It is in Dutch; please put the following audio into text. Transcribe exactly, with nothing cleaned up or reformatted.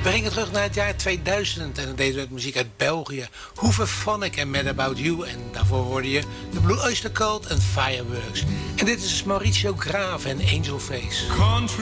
We gingen terug naar het jaar tweeduizend en dan deden we met muziek uit België. Hooverphonic en Mad About You. En daarvoor hoorde je de Blue Oyster Cult en Fireworks. En dit is Mauricio Grave en Angel Face. Country